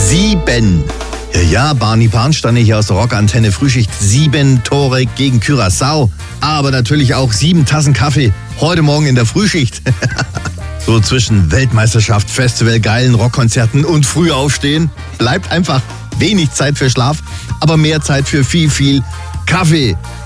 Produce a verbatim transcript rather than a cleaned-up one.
Sieben. Ja, ja, Barney Barnsteiner hier aus der Rockantenne Frühschicht. Sieben Tore gegen Curaçao. Aber natürlich auch sieben Tassen Kaffee. Heute Morgen in der Frühschicht. So zwischen Weltmeisterschaft, Festival, geilen Rockkonzerten und früh aufstehen. Bleibt einfach wenig Zeit für Schlaf, aber mehr Zeit für viel, viel Kaffee.